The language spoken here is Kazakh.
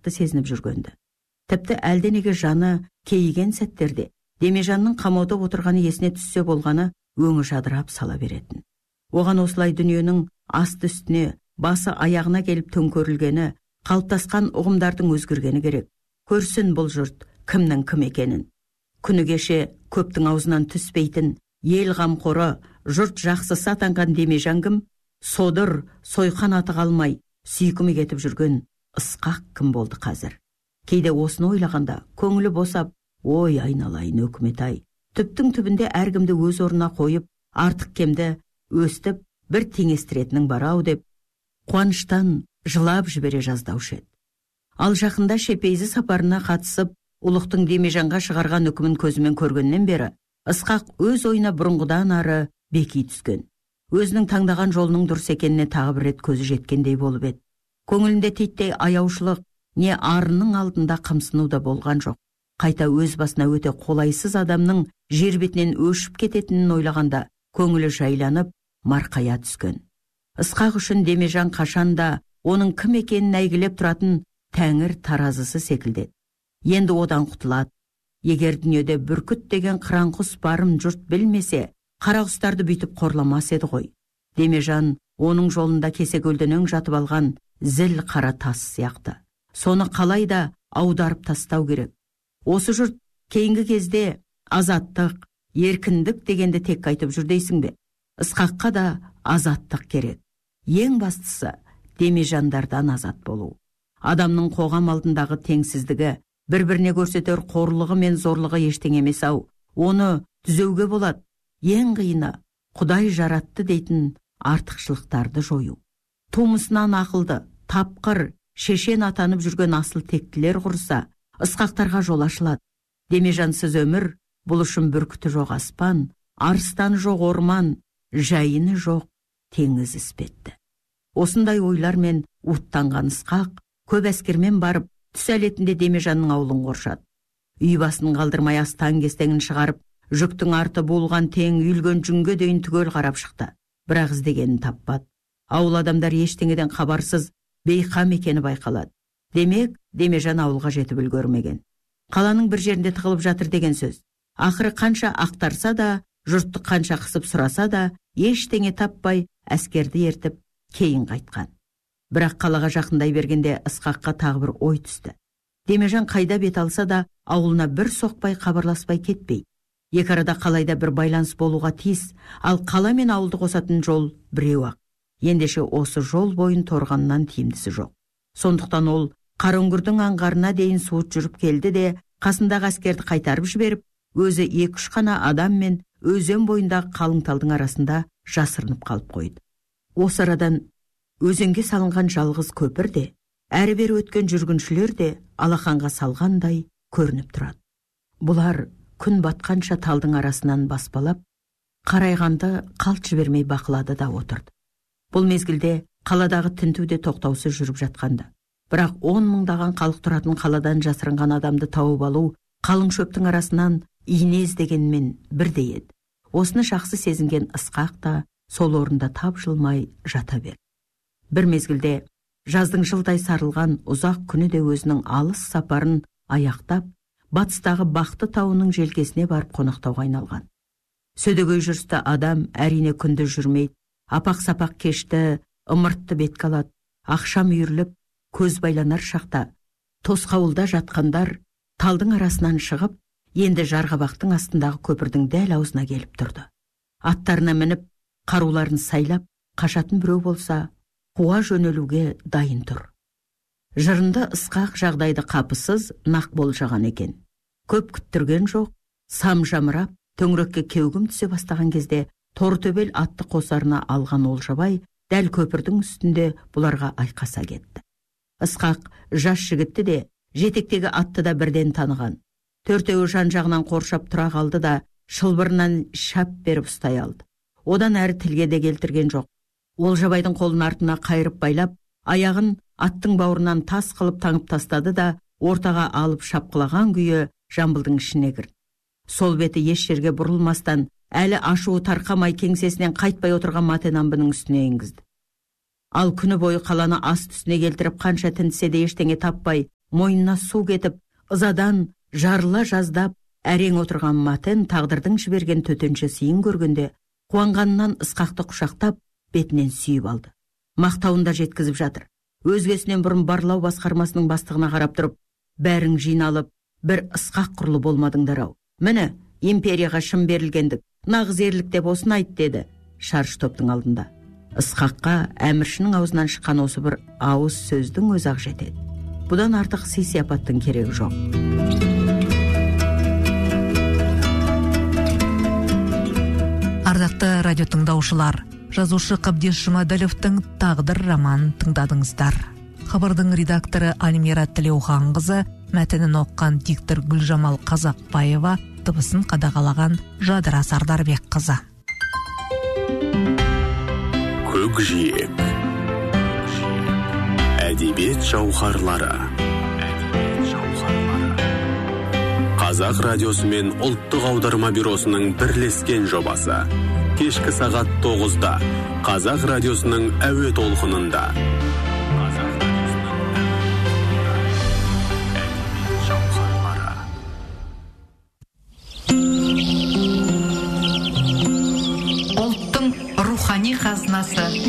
жақты сезініп жүргенді. Тіпті әлденеге жаны кейіген сәттерде Демежанның қамауда отырғаны есіне түссе болғаны өңі жадырап сала беретін. Оған осылай дүниенің асты үстіне, басы аяғына келіп төңкерілгені, қалыптасқан ұғымдардың өзгергені керек. Көрсін бұл жұрт кімнің кім екенін. Күні кеше көптің аузынан түспейтін, ел қамқоры, жұрт жақсысы атанған Демежан кім? Содыр, сойқан аты қалмай, сүйкімі кетіп жүрген Ысқақ кім болды қазір? Кейде осыны ойлағанда көңілі босап, ой айналайын өкімет-ай, түптің түбінде әркімді өз орнына қойып, артық кемді өстіп бір теңестіретінің бар-ау деп, қуаныштан жылап жібере жаздаушы еді. Ал жақында Шепейзі сапарына қатысып, ұлықтың Демежанға шығарған үкімін көзімен көргеннен бері, Ысқақ өз ойына бұрынғыдан ары беки түскен. Өзінің таңдаған жолының дұрыс екеніне тағы бір рет көзі жеткендей болып еді. Көңілінде титтей аяушылық, не арының алдында қымсыну да болған жоқ. Қайта өз басына өте қолайсыз адамның жер бетінен өшіп кететінін ойлағанда, көңілі жайланып, марқая түскен. Ысқақ үшін Демежан қашанда оның кім екенін әйгілеп тұратын тәңір таразысы секілдеді. Енді одан құтылады. Егер дүниеде бүркіт деген қыран құс барын жұрт білмесе, қара құстарды бүйтіп қорламас еді ғой. Демежан оның жолында кесекөлденің жатып алған зіл қара тас сияқты. Соны қалай да аударып тастау керек. Осы жұрт кейінгі кезде азаттық, еркіндік дегенді тек айтып жүр дейсің бе? Ысқаққа да азаттық керек. Ең бастысы Демежандардан азат болу. Адамның қоғам алдындағы теңсіздігі, бір-біріне көрсетер қорлығы мен зорлығы ештеңе емес ау. Оны түзеуге болады. Ең қиыны Құдай жаратты дейтін артықшылықтарды жою. Тумысынан ақылды, тапқыр, шешен атанып жүрген асыл тектілер құрса, Ысқақтарға жол ашылады. Демежансыз өмір, бұл үшін бүркіті жоқ аспан, арыстаны жоқ орман, жайыны жоқ теңіз іспетті. Осындай ойлармен уттанған Ысқақ көп әскермен барып, түс әлетінде Демежанның аулын қоршады. Үй басын қалдырмай астаң-кестеңін шығарып, жүктің арты болған тең үйілген жүнге дейін түгел қарап шықты. Бірақ іздегенін таппады. Ауыл адамдар ештеңеден хабарсыз бейқам екені байқалады. Демек, Демежан ауылға жетіп үлгермеген. Қаланың бір жерінде тығылып жатыр деген сөз. Ақыры қанша ақтарса да, жұртты қанша қысып сұраса да, ештеңе таппай әскерді ертіп кейін қайтқан. Бірақ қалаға жақындай бергенде Ысқаққа тағы бір ой түсті. Демежан қайда бет алса да, ауылына бір соқпай хабарласпай кетпей. Екі арада қалайда бір байланыс болуға тиіс, ал қала мен ауылды қосатын жол біреу-ақ. Ендеше осы жол бойын торғаннан тиімдісі жоқ. Сондықтан ол Қараүңгірдің аңғарына дейін суыт жүріп келді де, қасындағы әскерді қайтарып жіберіп, өзі 2-3 қана адаммен өзен бойындағы қалың талдың арасында жасырынып қалып қойды. Осы арадан өзенге салынған жалғыз көпір де, әрі-бері өткен жүргіншілер де алақанға салғандай көрініп тұрады. Бұлар күн батқанша талдың арасынан баспалап, қарайғанды қалт жібермей бақылады да отырды. Бұл мезгілде қаладағы тінту де тоқтаусыз жүріп жатқанды. Бірақ 10 мыңдаған халық тұратын қаладан жасырынған адамды тауып алу қалың шөптің арасынан ине іздегенмен бірдей еді. Осыны жақсы сезінген Ысқақ та сол орында тапжылмай жата берді. Бір мезгілде жаздың жылдай сарылған ұзақ күні де өзінің алыс сапарын аяқтап, батыстағы Бақты тауының желкесіне барып қонақтауға айналған. Сөдегөй жүрісті адам әрине күнді жүрмейді, апақ-сапақ кешті, ымыртты бетке алады. Ақшам үйіріліп, көз байланар шақта, тосқауылда жатқандар талдың арасынан шығып, енді Жарғабақтың астындағы көпірдің дәл аузына келіп тұрды. Аттарына мініп, қаруларын сайлап, қашатын біреу болса, қуа жөнелуге дайын тұр. Жырынды Ысқақ жағдайды қапысыз нақ болжаған екен. Көп күттірген жоқ, сам жамырап, төңірекке кеугім түсе бастаған кезде Тортөбел атты қосарына алған Олжабай дәл көпірдің үстінде бұларға айқаса кетті. Ысқақ жас жігітті де, жетектегі атты да бірден таныған. Төртеуі жан-жағынан қоршап тұра қалды да, шылбырынан шап беріп ұстай алды. Одан әрі тілге де келтірген жоқ. Олжабайдың қолын артына қайырып байлап, аяғын аттың бауырынан тас қылып таңып тастады да, ортаға алып шапқылаған күйі жамбылдың ішіне кірді. Сол беті еш жерге бұрылмастан, әлі ашуы тарқамай кеңсесінен қайтпай отырған Матенамбының үстіне енгізді. Ал күні бойы қаланы аст үстіне келтіріп қанша тінтсе де ештеңе таппай, мойнына су кетіп, ызадан жарыла жаздап, әрең отырған Матен тағдырдың жіберген төтенше сыйын көргенде, қуанғанынан Ысқақты құшақтап, бетінен сүйіп алды. Мақтауында жеткізіп жатыр. Өзгесінен бұрын барлау басқармасының бастығына қарап тұрып, бәрің жиналып, бір Ысқақ құрлы болмадыңдар-ау. Міне, империяға шын берілгендік, нағыз ерлік деп осыны айт, деді шаршы топтың алдында. Ысқаққа әміршінің аузынан шыққан осы бір ауыз сөздің өзі-ақ жетеді. Бұдан артық сый-сияпаттың керегі жоқ. Ардақты радио тыңдаушылар, жазушы Қабдеш Жұмаділовтың «Тағдыр» романын тыңдадыңыздар. Хабардың редакторы Альмира Тілеуханқызы, мәтінін оққан диктор Гүлжамал Қазақбаева, дыбысын қадағалаған Жадыра Сардарбекқызы. Көкжиек. Әдебиет жауһарлары. Қазақ радиосы мен ұлттық аударма бюросының бірлескен жобасы. Кешкі сағат 9-да Қазақ радиосының әуе толқынында. Ұлттың рухани қазынасы